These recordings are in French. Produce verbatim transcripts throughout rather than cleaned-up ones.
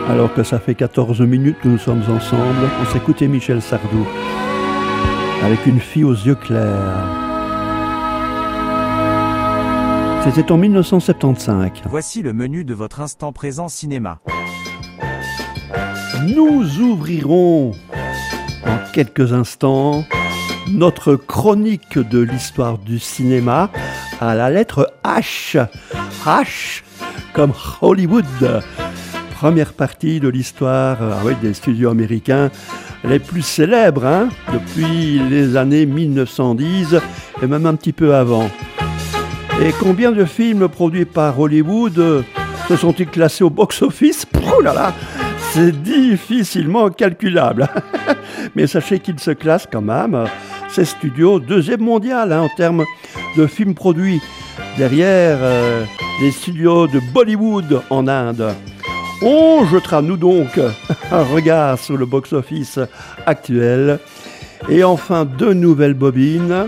Alors que ça fait quatorze minutes que nous sommes ensemble, on s'écoutait Michel Sardou avec Une fille aux yeux clairs. C'était en mille neuf cent soixante-quinze. Voici le menu de votre instant présent cinéma. Nous ouvrirons en quelques instants notre chronique de l'histoire du cinéma à la lettre H. H comme Hollywood. Première partie de l'histoire ah oui, des studios américains les plus célèbres hein, depuis les années mille neuf cent dix et même un petit peu avant. Et combien de films produits par Hollywood se sont-ils classés au box-office ? Oh là là, c'est difficilement calculable. Mais sachez qu'ils se classent quand même, ces studios, deuxième mondial hein, en termes de films produits. Derrière euh, les studios de Bollywood en Inde. On jettera nous donc un regard sur le box-office actuel. Et enfin, deux nouvelles bobines.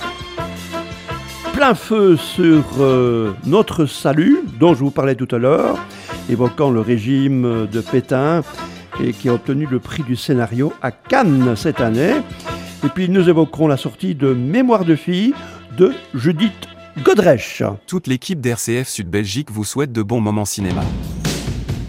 Plein feu sur euh, notre salut, dont je vous parlais tout à l'heure, évoquant le régime de Pétain et qui a obtenu le prix du scénario à Cannes cette année. Et puis nous évoquerons la sortie de Mémoire de fille de Judith Godrèche. Toute l'équipe d'R C F Sud Belgique vous souhaite de bons moments cinéma.